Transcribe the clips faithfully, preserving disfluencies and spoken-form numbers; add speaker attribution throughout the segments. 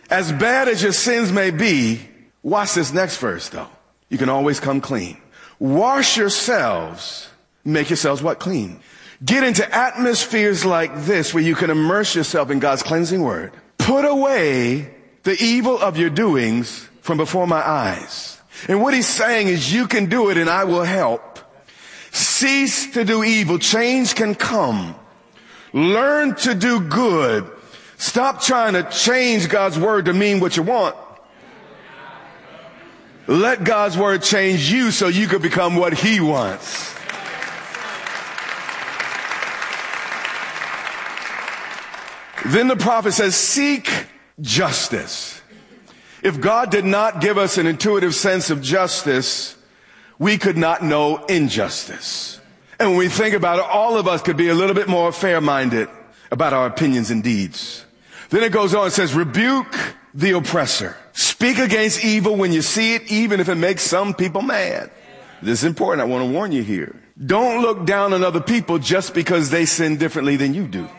Speaker 1: As bad as your sins may be, watch this next verse though. You can always come clean. Wash yourselves, make yourselves what? Clean. Get into atmospheres like this where you can immerse yourself in God's cleansing word. Put away the evil of your doings from before my eyes. And what he's saying is you can do it and I will help. Cease to do evil. Change can come. Learn to do good. Stop trying to change God's word to mean what you want. Let God's word change you so you could become what he wants. Then the prophet says, seek justice. If God did not give us an intuitive sense of justice, we could not know injustice. And when we think about it, all of us could be a little bit more fair-minded about our opinions and deeds. Then it goes on and says, rebuke the oppressor. Speak against evil when you see it, even if it makes some people mad. This is important. I want to warn you here. Don't look down on other people just because they sin differently than you do.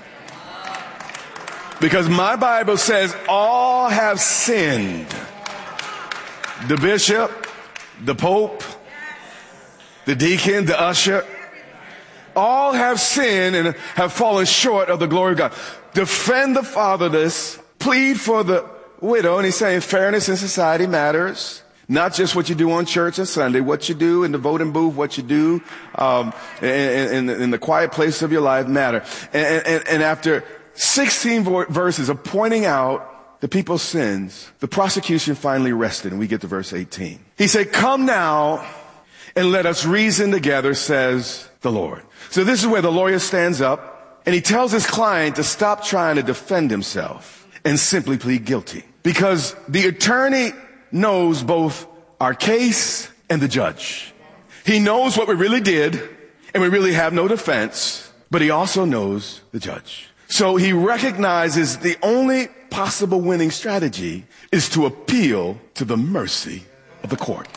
Speaker 1: Because my Bible says all have sinned. The bishop, the pope, the deacon, the usher, all have sinned and have fallen short of the glory of God. Defend the fatherless, plead for the widow, and he's saying fairness in society matters. Not just what you do on church and Sunday, what you do in the voting booth, what you do um, in, in, in the quiet place of your life matter. And, and, and after sixteen verses of pointing out the people's sins, the prosecution finally rested, and we get to verse eighteen. He said, come now and let us reason together, says the Lord. So this is where the lawyer stands up and he tells his client to stop trying to defend himself and simply plead guilty. Because the attorney knows both our case and the judge. He knows what we really did and we really have no defense, but he also knows the judge. So he recognizes the only possible winning strategy is to appeal to the mercy of the court.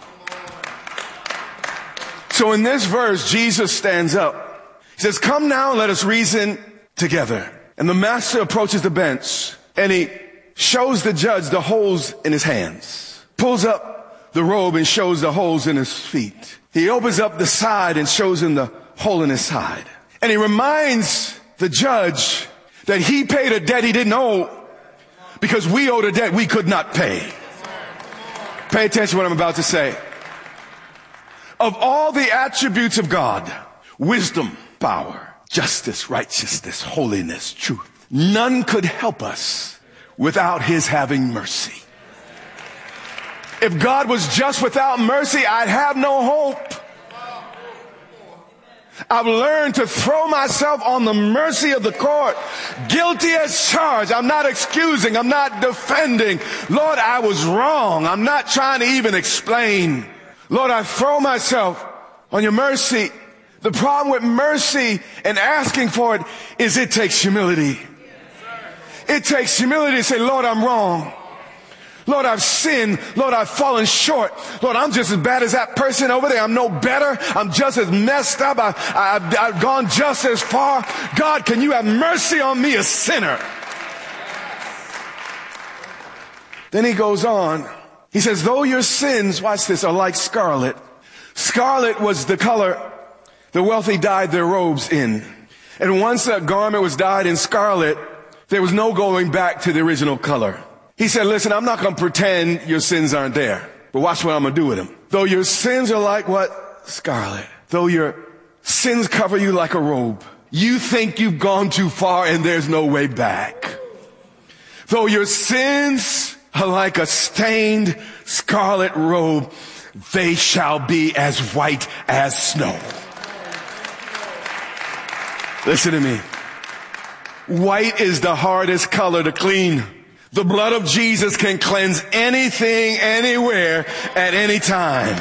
Speaker 1: So in this verse, Jesus stands up. He says, come now and let us reason together. And the master approaches the bench and he shows the judge the holes in his hands, pulls up the robe and shows the holes in his feet. He opens up the side and shows him the hole in his side. And he reminds the judge that he paid a debt he didn't owe because we owed a debt we could not pay. Pay attention to what I'm about to say. Of all the attributes of God, wisdom, power, justice, righteousness, holiness, truth, none could help us without his having mercy. If God was just without mercy, I'd have no hope. I've learned to throw myself on the mercy of the court. Guilty as charged. I'm not excusing. I'm not defending. Lord, I was wrong. I'm not trying to even explain. Lord, I throw myself on your mercy. The problem with mercy and asking for it is it takes humility. It takes humility to say, Lord, I'm wrong. Lord, I've sinned. Lord, I've fallen short. Lord, I'm just as bad as that person over there. I'm no better. I'm just as messed up. I, I, I've, I've gone just as far. God, can you have mercy on me, a sinner? Then he goes on. He says, though your sins, watch this, are like scarlet. Scarlet was the color the wealthy dyed their robes in. And once a garment was dyed in scarlet, there was no going back to the original color. He said, listen, I'm not going to pretend your sins aren't there, but watch what I'm going to do with them. Though your sins are like what? Scarlet. Though your sins cover you like a robe, you think you've gone too far and there's no way back. Though your sins are like a stained scarlet robe, they shall be as white as snow. Listen to me. White is the hardest color to clean. The blood of Jesus can cleanse anything, anywhere, at any time.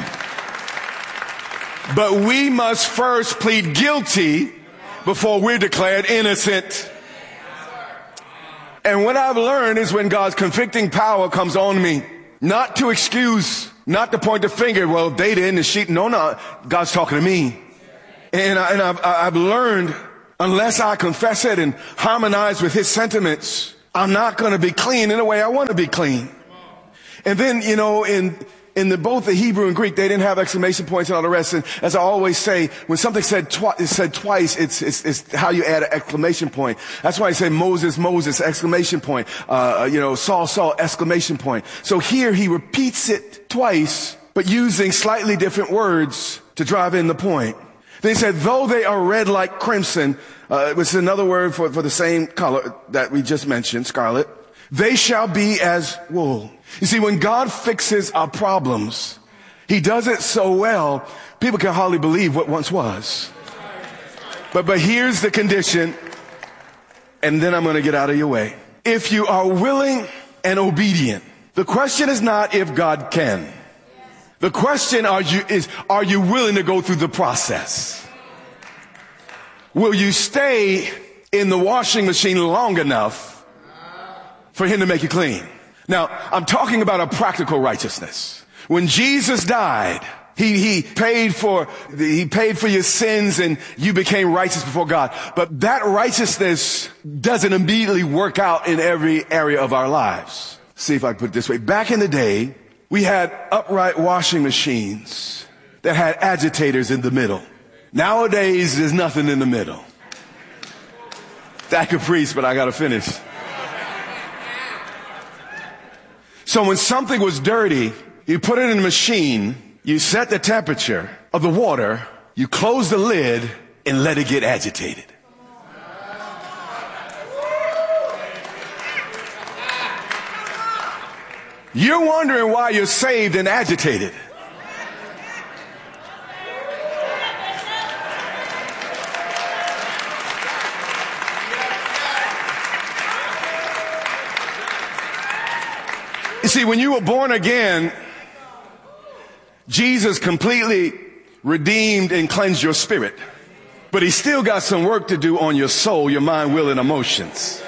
Speaker 1: But we must first plead guilty before we're declared innocent. And what I've learned is when God's convicting power comes on me, not to excuse, not to point the finger, well, they didn't, the sheep. No, no, God's talking to me. And, I, and I've, I've learned, unless I confess it and harmonize with his sentiments, I'm not going to be clean in the way I want to be clean. And then, you know, in in the both the Hebrew and Greek, they didn't have exclamation points and all the rest. And as I always say, when something said twi- is said twice, it's, it's it's how you add an exclamation point. That's why I say Moses, Moses, exclamation point. Uh, you know, Saul, Saul, exclamation point. So here he repeats it twice, but using slightly different words to drive in the point. They said, though they are red like crimson, uh, which is another word for, for the same color that we just mentioned, scarlet, they shall be as wool. You see, when God fixes our problems, he does it so well, people can hardly believe what once was. But, but here's the condition, and then I'm going to get out of your way. If you are willing and obedient, the question is not if God can. The question are you, is, are you willing to go through the process? Will you stay in the washing machine long enough for him to make you clean? Now, I'm talking about a practical righteousness. When Jesus died, he, he paid for, he paid for your sins and you became righteous before God. But that righteousness doesn't immediately work out in every area of our lives. See if I can put it this way. Back in the day, we had upright washing machines that had agitators in the middle. Nowadays, there's nothing in the middle. That could preach, but I gotta finish. So when something was dirty, you put it in a machine, you set the temperature of the water, you close the lid, and let it get agitated. You're wondering why you're saved and agitated. You see, when you were born again, Jesus completely redeemed and cleansed your spirit. But he still got some work to do on your soul, your mind, will, and emotions.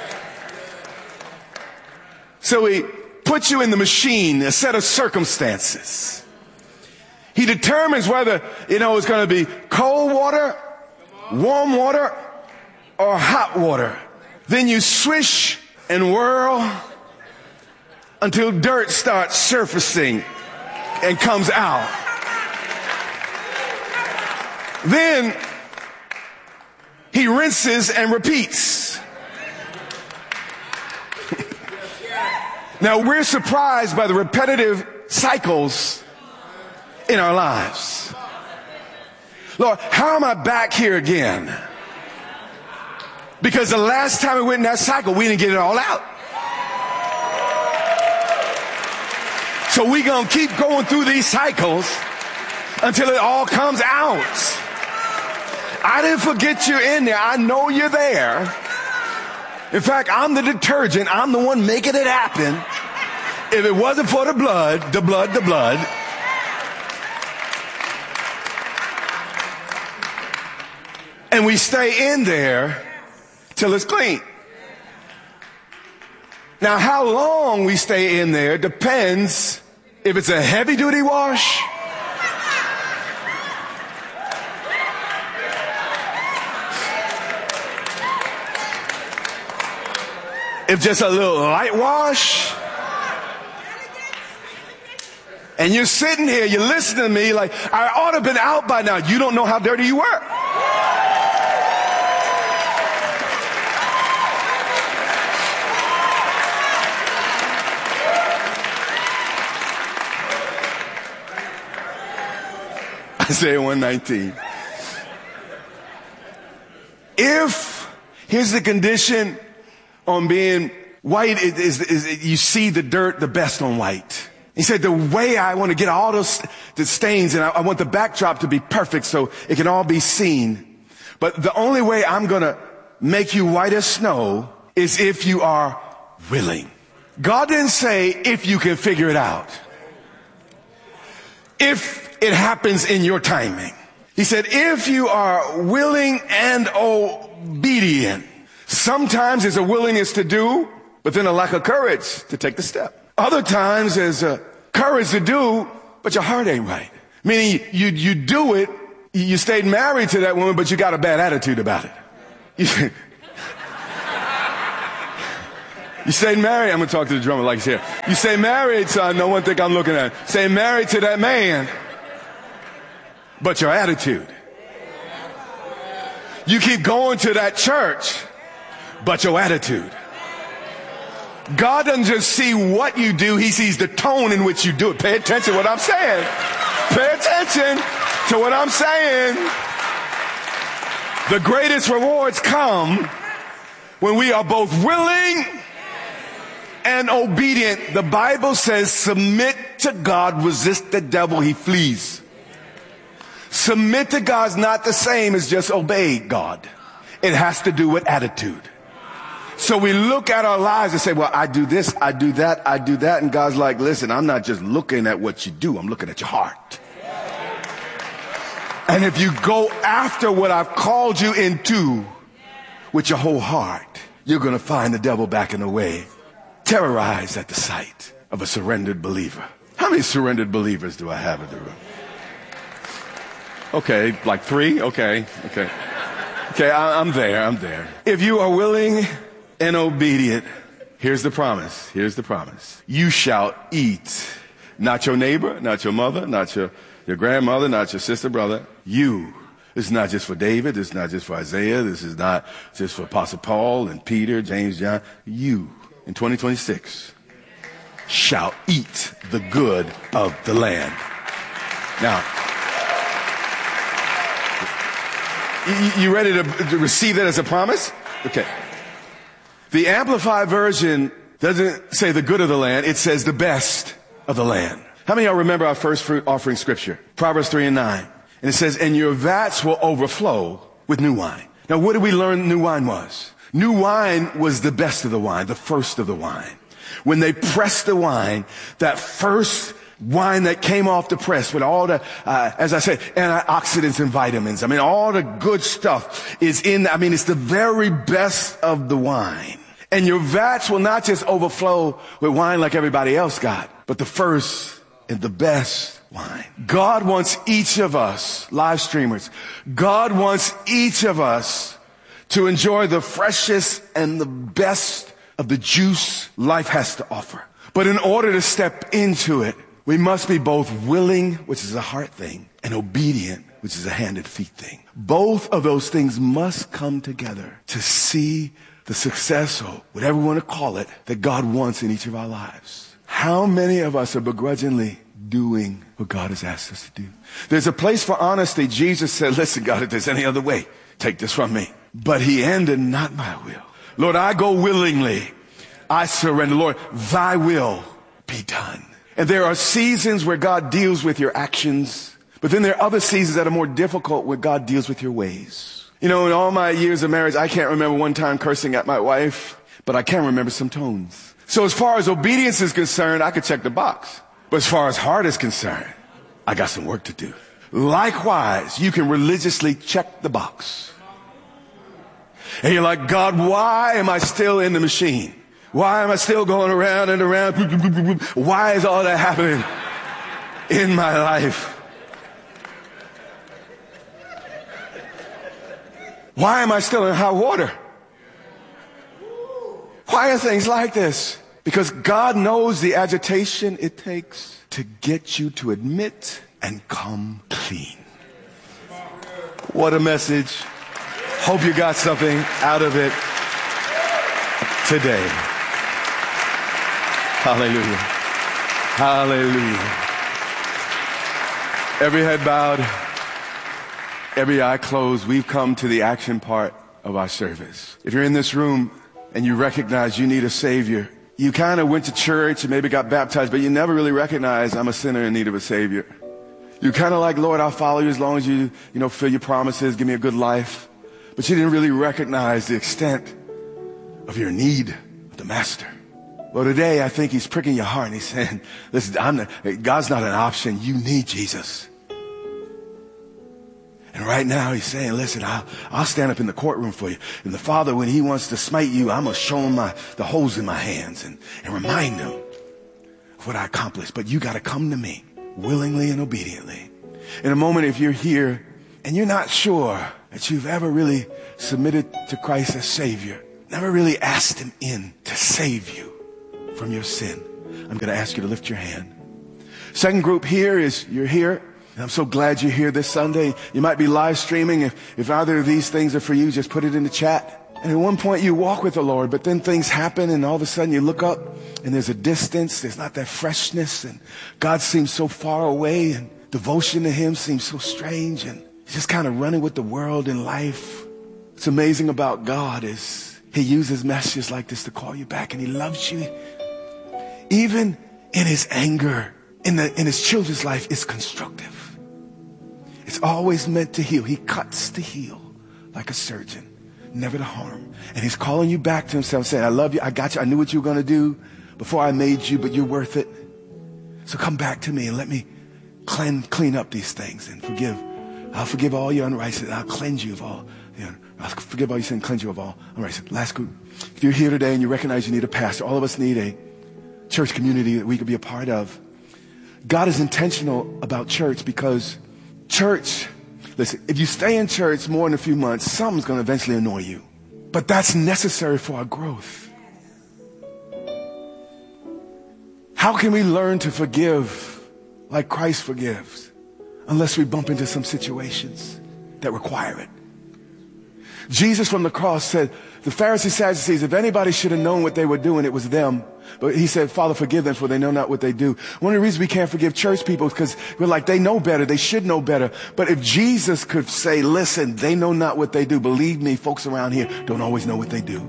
Speaker 1: So he put you in the machine, a set of circumstances. He determines whether, you know, it's going to be cold water, warm water, or hot water. Then you swish and whirl until dirt starts surfacing and comes out. Then he rinses and repeats. Now we're surprised by the repetitive cycles in our lives. Lord, how am I back here again? Because the last time we went in that cycle, we didn't get it all out. So we're going to keep going through these cycles until it all comes out. I didn't forget you in there. I know you're there. In fact, I'm the detergent. I'm the one making it happen. If it wasn't for the blood, the blood, the blood. And we stay in there till it's clean. Now, how long we stay in there depends if it's a heavy duty wash if just a little light wash. And you're sitting here, you're listening to me like, I ought to have been out by now. You don't know how dirty you were. Isaiah one nineteen. If, here's the condition on being white, is, is, is you see the dirt the best on white. He said, the way I want to get all those the stains, and I, I want the backdrop to be perfect so it can all be seen. But the only way I'm going to make you white as snow is if you are willing. God didn't say if you can figure it out. If it happens in your timing. He said, if you are willing and obedient. Sometimes there's a willingness to do, but then a lack of courage to take the step. Other times there's a courage to do, but your heart ain't right. Meaning you, you do it, you stayed married to that woman, but you got a bad attitude about it. You, You stay married. I'm going to talk to the drummer like he's here. You stay married, son. No one think I'm looking at it. Stay married to that man. But your attitude. You keep going to that church, but your attitude. God doesn't just see what you do. He sees the tone in which you do it. Pay attention to what I'm saying. Pay attention to what I'm saying. The greatest rewards come when we are both willing and obedient. The Bible says, submit to God, resist the devil, he flees. Submit to God is not the same as just obey God. It has to do with attitude. So we look at our lives and say, well, I do this, I do that, I do that. And God's like, listen, I'm not just looking at what you do. I'm looking at your heart. And if you go after what I've called you into with your whole heart, you're going to find the devil backing away, terrorized at the sight of a surrendered believer. How many surrendered believers do I have in the room? Okay, like three? Okay, okay. Okay, I, I'm there, I'm there. If you are willing and obedient, here's the promise, here's the promise. You shall eat, not your neighbor, not your mother, not your, your grandmother, not your sister, brother. You. This is not just for David, this is not just for Isaiah, this is not just for Apostle Paul and Peter, James, John. You, in twenty twenty-six, shall eat the good of the land. Now, you, you ready to, to receive that as a promise? Okay. The Amplified Version doesn't say the good of the land, it says the best of the land. How many of y'all remember our first fruit offering scripture? Proverbs three and nine. And it says, and your vats will overflow with new wine. Now, what did we learn new wine was? New wine was the best of the wine, the first of the wine. When they pressed the wine, that first wine that came off the press with all the, uh, as I said, antioxidants and vitamins. I mean, all the good stuff is in, I mean, it's the very best of the wine. And your vats will not just overflow with wine like everybody else got, but the first and the best wine. God wants each of us, live streamers, God wants each of us to enjoy the freshest and the best of the juice life has to offer. But in order to step into it, we must be both willing, which is a heart thing, and obedient, which is a hand and feet thing. Both of those things must come together to see the success, or whatever we want to call it, that God wants in each of our lives. How many of us are begrudgingly doing what God has asked us to do? There's a place for honesty. Jesus said, listen, God, if there's any other way, take this from me. But he ended, not my will. Lord, I go willingly. I surrender. Lord, thy will be done. And there are seasons where God deals with your actions, but then there are other seasons that are more difficult where God deals with your ways. You know, in all my years of marriage, I can't remember one time cursing at my wife, but I can remember some tones. So as far as obedience is concerned, I could check the box. But as far as heart is concerned, I got some work to do. Likewise, you can religiously check the box. And you're like, God, why am I still in the machine? Why am I still going around and around? Why is all that happening in my life? Why am I still in hot water? Why are things like this? Because God knows the agitation it takes to get you to admit and come clean. What a message. Hope you got something out of it today. Hallelujah. Hallelujah. Every head bowed, every eye closed. We've come to the action part of our service. If you're in this room and you recognize you need a Savior, you kind of went to church and maybe got baptized, but you never really recognized I'm a sinner in need of a Savior. You're kind of like, Lord, I'll follow you as long as you, you know, fill your promises, give me a good life. But you didn't really recognize the extent of your need of the Master. Well, today I think he's pricking your heart and he's saying, listen, I'm not, God's not an option. You need Jesus. And right now he's saying, listen, I'll, I'll stand up in the courtroom for you. And the Father, when he wants to smite you, I'm going to show him my, the holes in my hands and, and remind him of what I accomplished. But you got to come to me willingly and obediently. In a moment, if you're here and you're not sure that you've ever really submitted to Christ as Savior, never really asked him in to save you from your sin, I'm going to ask you to lift your hand. Second group here is you're here. And I'm so glad you're here this Sunday. You might be live streaming. If, if either of these things are for you, just put it in the chat. And at one point you walk with the Lord, but then things happen and all of a sudden you look up and there's a distance. There's not that freshness and God seems so far away and devotion to him seems so strange and he's just kind of running with the world and life. What's amazing about God is he uses messages like this to call you back, and he loves you. Even in his anger, in the, in his children's life, it's constructive. It's always meant to heal. He cuts to heal like a surgeon, never to harm. And he's calling you back to himself, saying, I love you. I got you. I knew what you were going to do before I made you, but you're worth it. So come back to me and let me clean, clean up these things and forgive. I'll forgive all your unrighteousness. I'll cleanse you of all. You know, I'll forgive all your sin and cleanse you of all unrighteousness. Last group. If you're here today and you recognize you need a pastor, all of us need a church community that we could be a part of. God is intentional about church because church, listen, if you stay in church more than a few months, something's going to eventually annoy you. But that's necessary for our growth. How can we learn to forgive like Christ forgives unless we bump into some situations that require it? Jesus from the cross said, the Pharisees, Sadducees, if anybody should have known what they were doing, it was them. But he said, Father, forgive them, for they know not what they do. One of the reasons we can't forgive church people is because we're like, they know better. They should know better. But if Jesus could say, listen, they know not what they do. Believe me, folks around here don't always know what they do.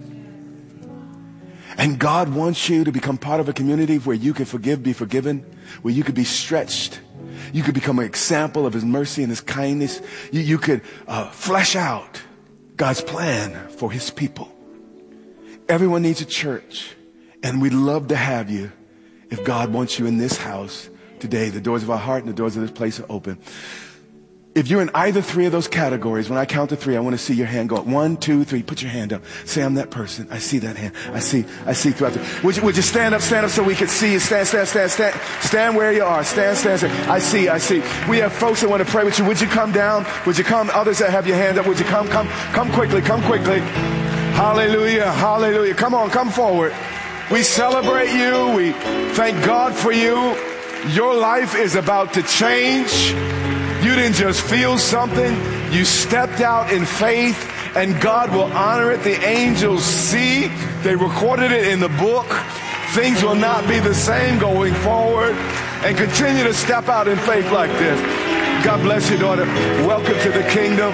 Speaker 1: And God wants you to become part of a community where you can forgive, be forgiven, where you could be stretched. You could become an example of his mercy and his kindness. You, you could uh, flesh out God's plan for his people. Everyone needs a church, and we'd love to have you if God wants you in this house today. The doors of our heart and the doors of this place are open. If you're in either three of those categories, when I count to three, I want to see your hand go up. One, two, three. Put your hand up. Say, I'm that person. I see that hand. I see, I see throughout the, would you, would you stand up, stand up so we can see you? Stand, stand, stand, stand. Stand where you are. Stand, stand, stand. I see, I see. We have folks that want to pray with you. Would you come down? Would you come? Others that have your hand up, would you come? Come, come quickly. Come quickly. Hallelujah. Hallelujah. Come on, come forward. We celebrate you. We thank God for you. Your life is about to change. You didn't just feel something. You stepped out in faith, and God will honor it. The angels see. They recorded it in the book. Things will not be the same going forward. And continue to step out in faith like this. God bless you, daughter. Welcome to the kingdom.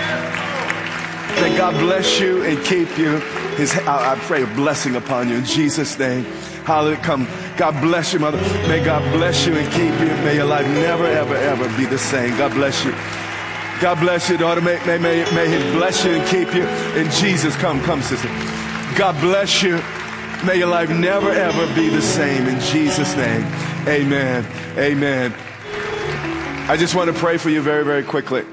Speaker 1: May God bless you and keep you. His, I, I pray a blessing upon you in Jesus' name. Hallelujah. Come. God bless you, mother. May God bless you and keep you. May your life never, ever, ever be the same. God bless you. God bless you, daughter. May, may, may, may he bless you and keep you. In Jesus, come, come, sister. God bless you. May your life never, ever be the same. In Jesus' name. Amen. Amen. I just want to pray for you very, very quickly.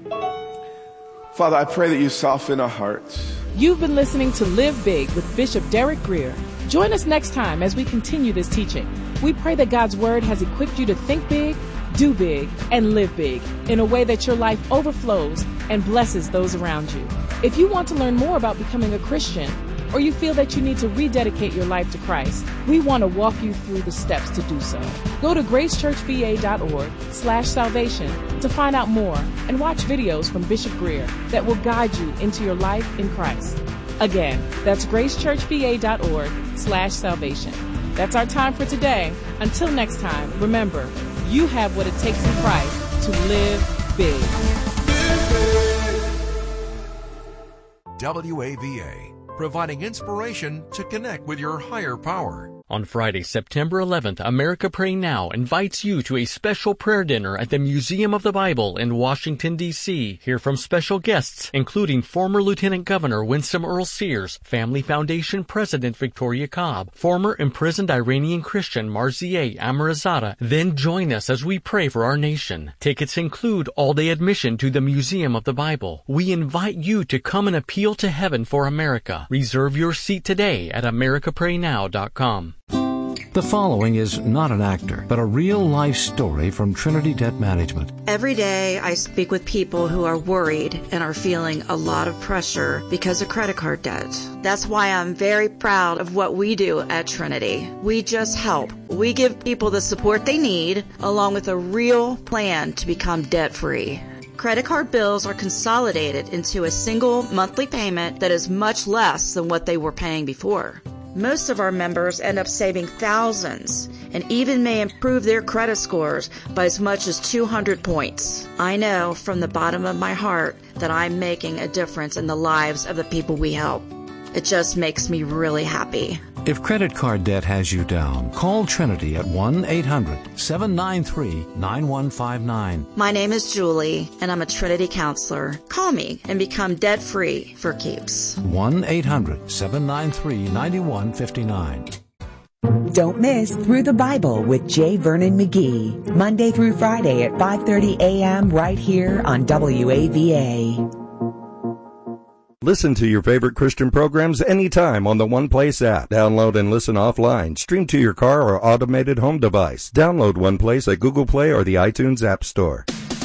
Speaker 1: Father, I pray that you soften our hearts.
Speaker 2: You've been listening to Live Big with Bishop Derek Grier. Join us next time as we continue this teaching. We pray that God's Word has equipped you to think big, do big, and live big in a way that your life overflows and blesses those around you. If you want to learn more about becoming a Christian, or you feel that you need to rededicate your life to Christ, we want to walk you through the steps to do so. Go to gracechurchva.org slash salvation to find out more and watch videos from Bishop Grier that will guide you into your life in Christ. Again, that's gracechurchva.org slash salvation. That's our time for today. Until next time, remember, you have what it takes in Christ to live big.
Speaker 3: W A V A, providing inspiration to connect with your higher power.
Speaker 4: On Friday, September eleventh, America Pray Now invites you to a special prayer dinner at the Museum of the Bible in Washington, D C Hear from special guests, including former Lieutenant Governor Winsome Earl Sears, Family Foundation President Victoria Cobb, former imprisoned Iranian Christian Marzieh Amirzadeh. Then join us as we pray for our nation. Tickets include all-day admission to the Museum of the Bible. We invite you to come and appeal to heaven for America. Reserve your seat today at america pray now dot com.
Speaker 5: The following is not an actor, but a real-life story from Trinity Debt Management.
Speaker 6: Every day I speak with people who are worried and are feeling a lot of pressure because of credit card debt. That's why I'm very proud of what we do at Trinity. We just help. We give people the support they need, along with a real plan to become debt-free. Credit card bills are consolidated into a single monthly payment that is much less than what they were paying before. Most of our members end up saving thousands and even may improve their credit scores by as much as two hundred points. I know from the bottom of my heart that I'm making a difference in the lives of the people we help. It just makes me really happy.
Speaker 5: If credit card debt has you down, call Trinity at one eight hundred seven nine three nine one five nine.
Speaker 6: My name is Julie, and I'm a Trinity counselor. Call me and become debt-free for keeps.
Speaker 5: one eight hundred seven nine three nine one five nine.
Speaker 7: Don't miss Through the Bible with J. Vernon McGee, Monday through Friday at five thirty a.m. right here on W A V A.
Speaker 8: Listen to your favorite Christian programs anytime on the One Place app. Download and listen offline. Stream to your car or automated home device. Download One Place at Google Play or the iTunes App Store.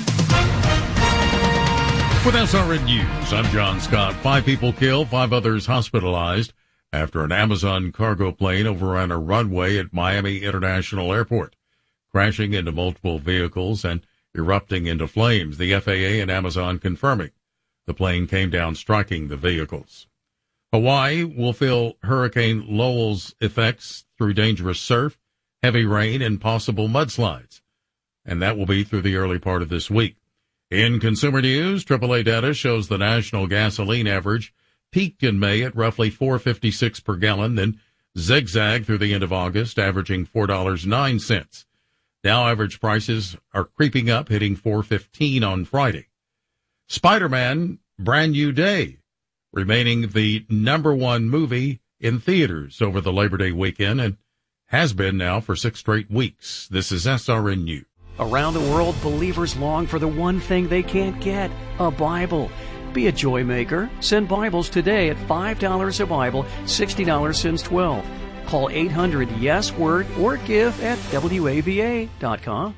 Speaker 9: With S R N News, I'm John Scott. Five people killed, five others hospitalized after an Amazon cargo plane overran a runway at Miami International Airport, crashing into multiple vehicles and erupting into flames. The F A A and Amazon confirming the plane came down, striking the vehicles. Hawaii will feel Hurricane Lowell's effects through dangerous surf, heavy rain, and possible mudslides. And that will be through the early part of this week. In consumer news, triple A data shows the national gasoline average peaked in May at roughly four dollars and fifty-six cents per gallon, then zigzagged through the end of August, averaging four dollars and nine cents. Now average prices are creeping up, hitting four dollars and fifteen cents on Friday. Spider-Man Brand New Day, remaining the number one movie in theaters over the Labor Day weekend and has been now for six straight weeks. This is S R N News.
Speaker 10: Around the world, believers long for the one thing they can't get, a Bible. Be a joy maker. Send Bibles today at five dollars a Bible, sixty dollars since twelve. Call eight hundred yes word or give at W A V A dot com.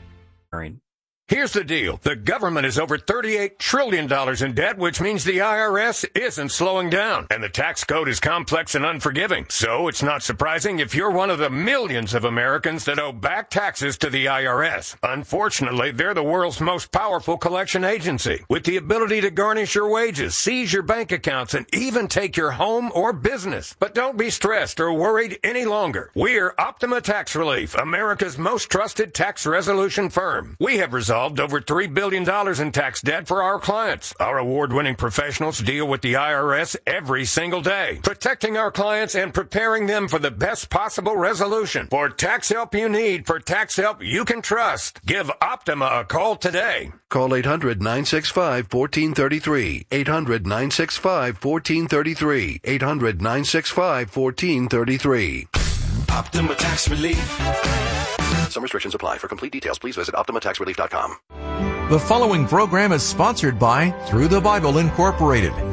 Speaker 11: Here's the deal. The government is over thirty-eight trillion dollars in debt, which means the I R S isn't slowing down. And the tax code is complex and unforgiving. So it's not surprising if you're one of the millions of Americans that owe back taxes to the I R S. Unfortunately, they're the world's most powerful collection agency, with the ability to garnish your wages, seize your bank accounts, and even take your home or business. But don't be stressed or worried any longer. We're Optima Tax Relief, America's most trusted tax resolution firm. We have resolved over three billion dollars in tax debt for our clients. Our award-winning professionals deal with the I R S every single day, protecting our clients and preparing them for the best possible resolution. For tax help you need, for tax help you can trust, give Optima a call today.
Speaker 12: Call eight hundred nine six five one four three three. eight hundred nine six five one four three three. eight hundred nine six five one four three three.
Speaker 13: Optima Tax Relief.
Speaker 12: Some restrictions apply. For complete details, please visit Optima Tax Relief dot com.
Speaker 3: The following program is sponsored by Through the Bible Incorporated.